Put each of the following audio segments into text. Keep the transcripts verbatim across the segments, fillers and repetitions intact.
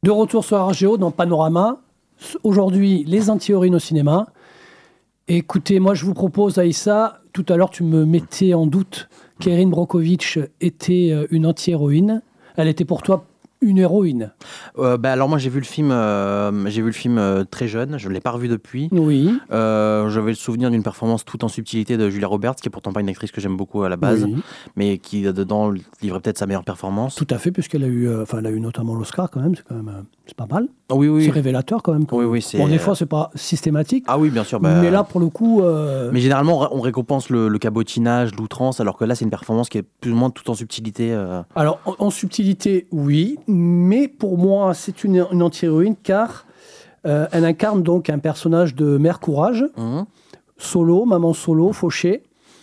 De retour sur R G O dans Panorama. Aujourd'hui, les anti-héroïnes au cinéma. Écoutez, moi je vous propose, Aïssa, tout à l'heure tu me mettais en doute qu'Erin Brockovich était une anti-héroïne. Elle était pour toi une héroïne. Euh, bah alors moi j'ai vu le film, euh, j'ai vu le film euh, très jeune, je ne l'ai pas revu depuis. Oui. Euh, j'avais le souvenir d'une performance tout en subtilité de Julia Roberts, qui est pourtant pas une actrice que j'aime beaucoup à la base, Oui. mais qui dedans livrait peut-être sa meilleure performance. Tout à fait, puisqu'elle a eu, euh, enfin elle a eu notamment l'Oscar quand même, c'est quand même, euh, c'est pas mal. Oh, oui, oui. C'est révélateur quand même. Oui, oui, c'est... Bon, des fois c'est pas systématique. Ah oui, bien sûr. Bah... Mais là pour le coup. Euh... Mais généralement on récompense le, le cabotinage, l'outrance, alors que là c'est une performance qui est plus ou moins tout en subtilité. Euh... Alors en, en subtilité, oui, mais pour moi c'est une, une anti-héroïne car euh, elle incarne donc un personnage de mère courage, mmh. solo, maman solo, fauchée,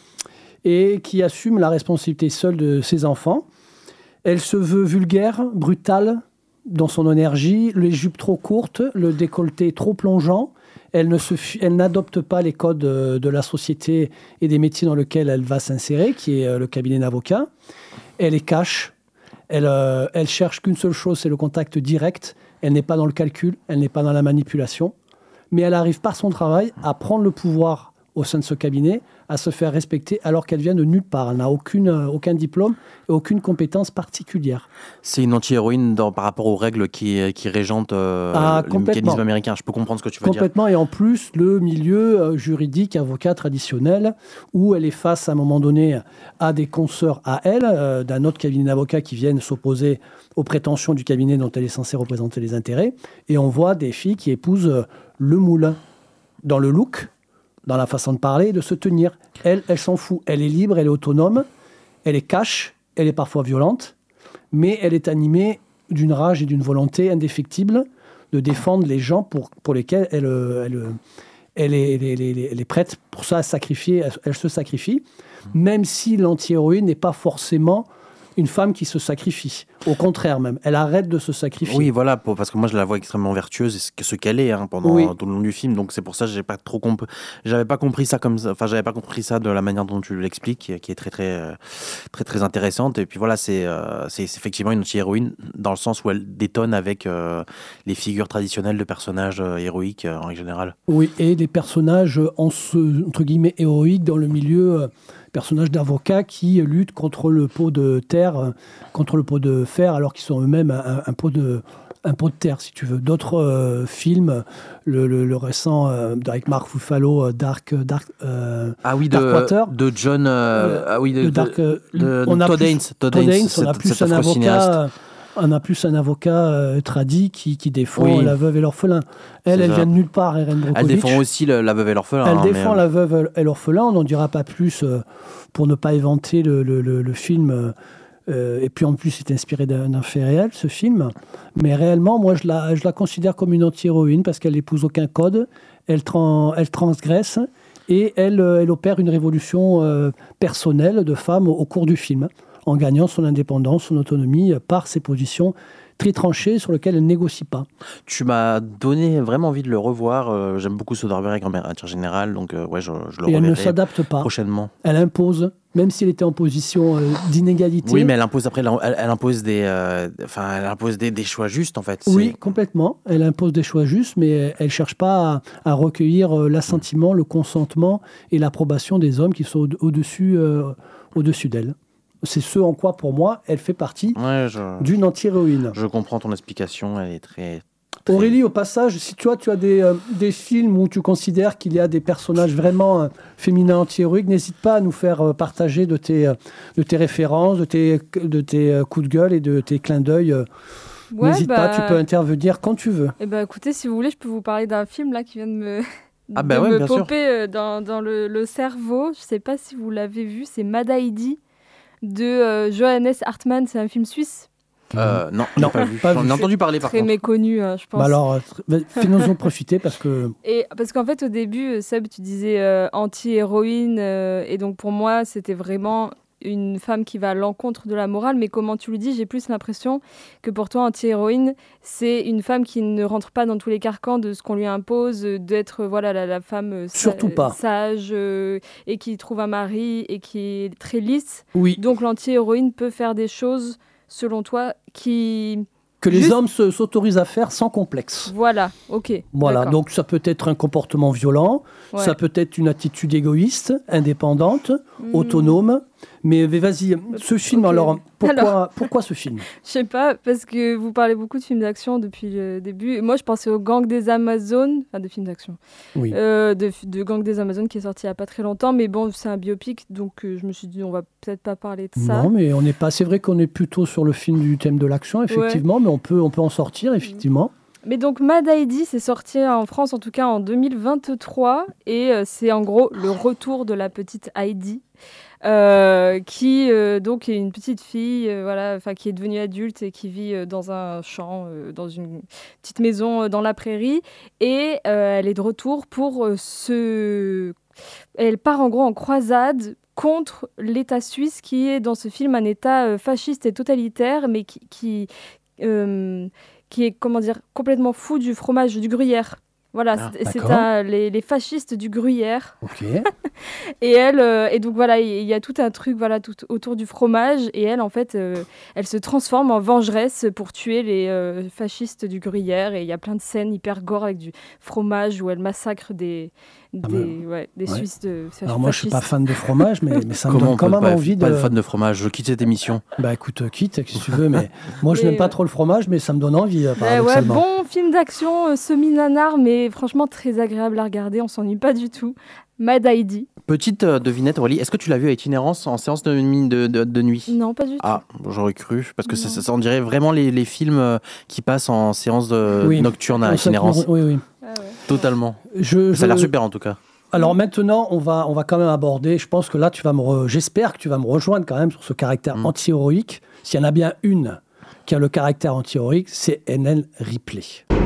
et qui assume la responsabilité seule de ses enfants. Elle se veut vulgaire, brutale dans son énergie, les jupes trop courtes, le décolleté trop plongeant. Elle, ne se, elle n'adopte pas les codes de la société et des métiers dans lesquels elle va s'insérer, qui est le cabinet d'avocat. Elle est cash. Elle, euh, elle cherche qu'une seule chose, c'est le contact direct. Elle n'est pas dans le calcul, elle n'est pas dans la manipulation. Mais elle arrive par son travail à prendre le pouvoir au sein de ce cabinet, à se faire respecter alors qu'elle vient de nulle part. Elle n'a aucune, euh, aucun diplôme et aucune compétence particulière. C'est une anti-héroïne dans, par rapport aux règles qui, qui régentent euh, ah, le mécanisme américain. Je peux comprendre ce que tu veux complètement, dire. Complètement, et en plus, le milieu euh, juridique, avocat traditionnel, où elle est face à un moment donné à des consoeurs à elle, euh, d'un autre cabinet d'avocats qui viennent s'opposer aux prétentions du cabinet dont elle est censée représenter les intérêts. Et on voit des filles qui épousent euh, le moulin dans le look, dans la façon de parler et de se tenir. Elle, elle s'en fout. Elle est libre, elle est autonome, elle est cash, elle est parfois violente, mais elle est animée d'une rage et d'une volonté indéfectible de défendre les gens pour, pour lesquels elle, elle, elle, est, elle, est, elle est prête pour ça à sacrifier, elle, elle se sacrifie, même si l'anti-héroïne n'est pas forcément une femme qui se sacrifie. Au contraire même, elle arrête de se sacrifier. Oui, voilà, pour, parce que moi je la vois extrêmement vertueuse, et ce qu'elle est hein, pendant oui. tout le long du film, donc c'est pour ça que j'ai pas trop comp... j'avais pas compris ça comme ça, enfin j'avais pas compris ça de la manière dont tu l'expliques, qui, qui est très très très très intéressante. Et puis voilà, c'est euh, c'est, c'est effectivement une anti-héroïne dans le sens où elle détonne avec euh, les figures traditionnelles de personnages euh, héroïques euh, en règle générale. Oui, et des personnages en ce, entre guillemets héroïques dans le milieu. Euh, personnages d'avocats qui luttent contre le pot de terre, contre le pot de fer, alors qu'ils sont eux-mêmes un, un, pot, de, un pot de terre, si tu veux. D'autres euh, films, le, le, le récent euh, avec Mark Ruffalo, Dark, Dark, euh, ah oui, Dark de, Water. De John... Euh, ah oui, de, de Dark, de, de, on de a Todd plus, Haynes. Todd Haynes, Haynes on a plus un avocat... On a plus un avocat euh, tradit qui, qui défend oui. la veuve et l'orphelin. Elle, c'est elle ça. vient de nulle part, Erin Brockovich. Elle défend aussi le, la veuve et l'orphelin. Elle hein, défend mais... la veuve et l'orphelin. On n'en dira pas plus euh, pour ne pas éventer le, le, le, le film. Euh, et puis en plus, c'est inspiré d'un, d'un fait réel, ce film. Mais réellement, moi, je la, je la considère comme une anti-héroïne parce qu'elle n'épouse aucun code. Elle, trans, elle transgresse et elle, elle opère une révolution euh, personnelle de femme au, au cours du film, en gagnant son indépendance, son autonomie par ses positions très tranchées sur lesquelles elle ne négocie pas. Tu m'as donné vraiment envie de le revoir. Euh, j'aime beaucoup Soderbergh en matière générale, donc euh, ouais, je, je le Et reverrai elle ne s'adapte pas. Prochainement. Elle impose, même s'il était en position euh, d'inégalité. Oui, mais elle impose après, elle, elle impose des, euh, enfin, elle impose des, des choix justes en fait. Oui, c'est... complètement. Elle impose des choix justes, mais elle ne cherche pas à, à recueillir euh, l'assentiment, mmh. le consentement et l'approbation des hommes qui sont au- au-dessus, euh, au-dessus d'elle. C'est ce en quoi, pour moi, elle fait partie ouais, je, d'une anti-héroïne. Je comprends ton explication, elle est très... très... Aurélie, au passage, si toi, tu as des, euh, des films où tu considères qu'il y a des personnages vraiment euh, féminins anti-héroïques, n'hésite pas à nous faire euh, partager de tes, euh, de tes références, de tes, de tes euh, coups de gueule et de tes clins d'œil. Euh, ouais, n'hésite bah... pas, tu peux intervenir quand tu veux. Eh ben, écoutez, si vous voulez, je peux vous parler d'un film là, qui vient de me... Ah bah de ouais, me bien popper sûr. Dans, dans le, le cerveau. Je ne sais pas si vous l'avez vu, c'est Mad Heidi de euh, Johannes Hartmann, c'est un film suisse. Euh, non, non, pas vu. Pas J'en ai entendu parler par très contre. Très méconnu, hein, je pense. Bah alors, fais-nous-en profiter parce que... Et parce qu'en fait, au début, Seb, tu disais euh, anti-héroïne, euh, et donc pour moi, c'était vraiment une femme qui va à l'encontre de la morale, mais comment tu le dis, j'ai plus l'impression que pour toi, anti-héroïne, c'est une femme qui ne rentre pas dans tous les carcans de ce qu'on lui impose, d'être voilà, la, la femme sa- Surtout pas. sage, euh, et qui trouve un mari, et qui est très lisse. Oui. Donc l'anti-héroïne peut faire des choses, selon toi, qui que les Juste... hommes se, s'autorisent à faire sans complexe. Voilà, ok. Voilà, d'accord. donc ça peut être un comportement violent, Ouais. ça peut être une attitude égoïste, indépendante, Mmh. autonome. Mais, mais vas-y, ce film, Ok. alors, pourquoi, Alors. pourquoi ce film? Je sais pas, parce que vous parlez beaucoup de films d'action depuis le début. Moi, je pensais au Gang des Amazones, enfin de films d'action, Oui. euh, de, de Gang des Amazones qui est sorti il y a pas très longtemps, mais bon, c'est un biopic, donc euh, je me suis dit on va peut-être pas parler de ça. Non, mais on n'est pas. C'est vrai qu'on est plutôt sur le film du thème de l'action, effectivement, mais on peut, on peut en sortir, effectivement. Mais donc Mad Heidi, c'est sorti en France en tout cas en deux mille vingt-trois et euh, c'est en gros le retour de la petite Heidi. Euh, qui euh, donc est une petite fille, euh, voilà, enfin qui est devenue adulte et qui vit euh, dans un champ, euh, dans une petite maison euh, dans la prairie, et euh, elle est de retour pour euh, se, elle part en gros en croisade contre l'État suisse qui est dans ce film un État euh, fasciste et totalitaire, mais qui qui, euh, qui est comment dire complètement fou du fromage du gruyère. Voilà, Ah, c'est, c'est d'accord. un- les, les fascistes du gruyère. Ok. Et elle, euh, et donc voilà, il y a tout un truc voilà tout autour du fromage. Et elle, en fait, euh, elle se transforme en vengeresse pour tuer les euh, fascistes du gruyère. Et il y a plein de scènes hyper gore avec du fromage où elle massacre des Ah des, ben, ouais, des ouais. Suisses de fascistes. Alors moi, je suis pas fan de fromage, mais, mais ça me Comment donne on quand peut même pas, envie pas de. être fan de fromage? Je quitte cette émission. Bah écoute, euh, quitte, si tu veux, mais moi, je Mais, n'aime pas ouais. trop le fromage, mais ça me donne envie, euh, Ouais, ouais, paradoxalement. bon film d'action euh, semi-nanar, mais franchement très agréable à regarder. On s'ennuie pas du tout. Mad Heidi. Petite euh, devinette, Aurélie, est-ce que tu l'as vu à Itinérance en séance de, nuit- de, de, de nuit? Non, pas du tout. Ah, j'aurais cru, parce que ça, Non. ça, ça, on dirait vraiment les, les films euh, qui passent en séance de, Oui. nocturne à Pour ça que- Itinérance. Oui, oui. Ah ouais. Totalement. Je, Ça a l'air je- super en tout cas. Alors maintenant, on va, on va quand même aborder, je pense que là, tu vas me re- j'espère que tu vas me rejoindre quand même sur ce caractère Mm. anti-héroïque. S'il y en a bien une qui a le caractère anti-héroïque, c'est Hélène Ripley.